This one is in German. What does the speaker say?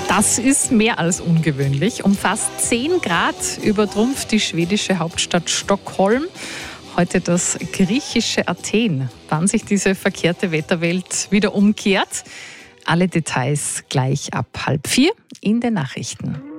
Das ist mehr als ungewöhnlich. Um fast 10 Grad übertrumpft die schwedische Hauptstadt Stockholm heute das griechische Athen. Wann sich diese verkehrte Wetterwelt wieder umkehrt? Alle Details gleich ab 3:30 in den Nachrichten.